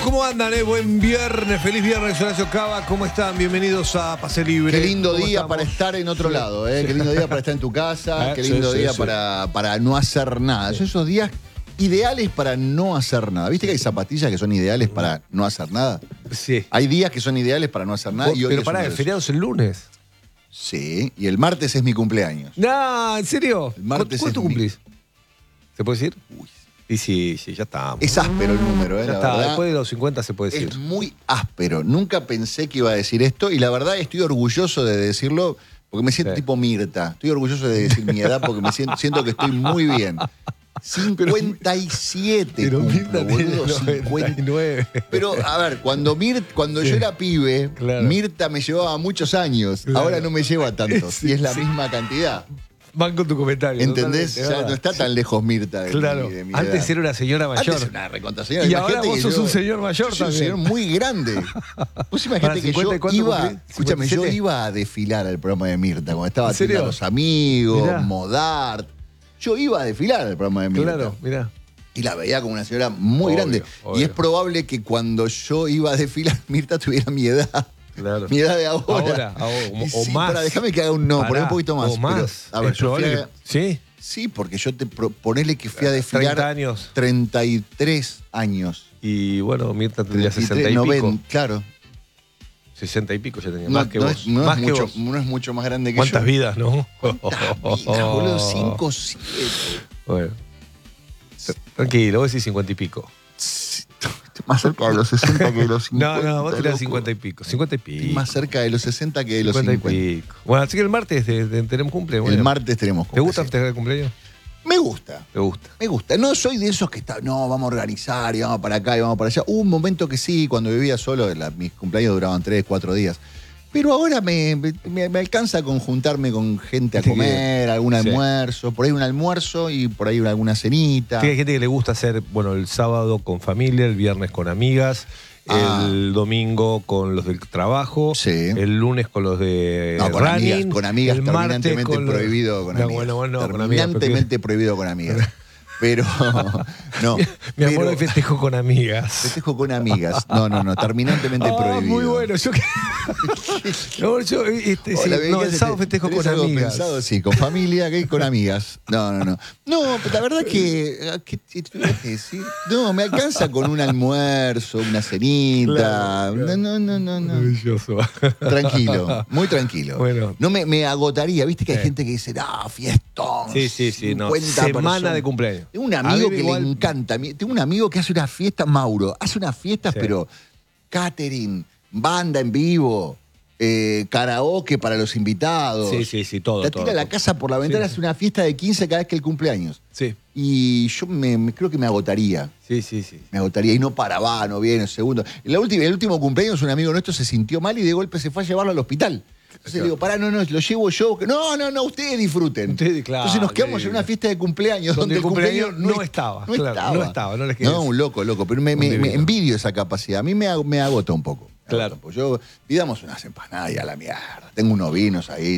¿Cómo andan? Buen viernes, feliz viernes, Horacio Cava. ¿Cómo están? Bienvenidos a Pase Libre. Qué lindo día estamos? para estar en otro lado, ¿eh? Qué lindo día para estar en tu casa, qué lindo día para no hacer nada. Son esos días ideales para no hacer nada. ¿Viste que hay zapatillas que son ideales para no hacer nada? Sí. Hay días que son ideales para no hacer nada. Y hoy Pero es pará, uno el de feriado es el lunes. Sí, y el martes es mi cumpleaños. No, ¿en serio? El martes ¿Cuánto es mi- cumplís? ¿Se puede decir? Uy, Y sí, ya estamos. es áspero el número, Ya la está, verdad. después de los 50 se puede decir. Es muy áspero. Nunca pensé que iba a decir esto y la verdad estoy orgulloso de decirlo porque me siento Sí. tipo Mirta. Estoy orgulloso de decir mi edad porque siento que estoy muy bien. 57 Pero cumplo, Mirta tiene boludo, 99. Pero, a ver, cuando yo era pibe, Claro. Mirta me llevaba muchos años. Claro. Ahora no me lleva tanto. Sí, y es la sí. misma cantidad. Van con tu comentario. ¿Entendés? totalmente, Ya no ¿verdad? está tan lejos Mirta de Claro. mi Antes edad. era una señora mayor. Antes era una recontra señora. Y ahora Imagínate vos que sos yo- un señor mayor yo soy un también. señor muy grande. Vos imaginate Para que 50, yo ¿cuánto iba, cumplí? escúchame, yo 57. iba a desfilar al programa de Mirta, cuando estaba ¿En serio? Tienda Los Amigos, Mirá. Modart. Yo iba a desfilar al programa de Mirta. Claro, mirá. Y la veía como una señora muy Obvio, grande. obvio. Y es probable que cuando yo iba a desfilar, Mirta tuviera mi edad. Claro. Mi edad de ahora. Ahora, Y o sí, más. pará, déjame que haga un no, poné un poquito más. O más. Pero, a ver, Es yo fui probable a- ¿Sí? Sí, porque yo ponele que fui a desfilar 30 años. 33 años. Y bueno, Mirta tendría 33, 60 y 90, pico. claro. 60 y pico ya tenía. No, más que no vos. es, no más es que mucho, vos. no es mucho más grande que ¿Cuántas yo. vidas, no? Mira, boludo, 5, 7. Bueno. Tranquilo, vos decís 50 y pico. Más cerca de los 60 que de los 50. No, vos tirás loco. 50 y pico. 50 y Estoy pico. más cerca de los 60 que de los 50 50. y pico. Bueno, así que el martes tenemos cumple. Bueno. El martes tenemos ¿Te gusta cumple, sí. festejar el cumpleaños? Me gusta. Me gusta. Me gusta. No soy de esos que no, vamos a organizar y vamos para acá y vamos para allá. Hubo un momento que sí, cuando vivía solo, mis cumpleaños duraban 3, 4 días. Pero ahora me alcanza con juntarme con gente a Viste que- comer, algún sí. almuerzo, por ahí un almuerzo y por ahí alguna cenita. Sí, hay gente que le gusta hacer, bueno, el sábado con familia, el viernes con amigas, el domingo con los del trabajo, Sí. el lunes con los de No, con running, amigas el martes terminantemente con los- prohibido con No, amigas. bueno, con amigas. Terminantemente prohibido con amigas. Pero, no. Mi amor, pero- hoy festejo con amigas. Festejo con amigas. No, terminantemente prohibido. Muy bueno. Yo, no, yo Hola, sí, no, el sábado festejo ¿tenés con algo amigas. pensado? Sí, con familia, que con amigas. No. No, pero la verdad que ¿qué te voy a decir? No, me alcanza con un almuerzo, una cenita. Claro. No. Maravilloso. Tranquilo, muy tranquilo. Bueno. No me agotaría, viste que hay Sí. gente que dice, fiestón. Sí, no. 50 Semana personas. de cumpleaños. Tengo un amigo A mí que igual- le encanta. Tengo un amigo que hace una fiesta, Mauro. Hace unas fiestas, Sí. pero catering, banda en vivo, karaoke para los invitados. Sí, todo. La todo, tira la todo. casa por la ventana, Sí. hace una fiesta de 15 cada vez que el cumpleaños. Sí, Y yo creo que me agotaría. sí. Me agotaría. Y no paraba, no viene, segundo. El último cumpleaños, un amigo nuestro se sintió mal y de golpe se fue a llevarlo al hospital. Entonces le digo, pará, no, lo llevo yo. No, ustedes disfruten. Ustedes, claro, Entonces nos quedamos sí. en una fiesta de cumpleaños Donde donde el el cumpleaños cumpleaños no estaba, claro, no estaba, no les quedé No, eso. un loco. Pero me divino. envidio esa capacidad. A mí me agota un poco. Claro. Pues yo, pidamos unas empanadas y a la mierda. Tengo unos vinos ahí.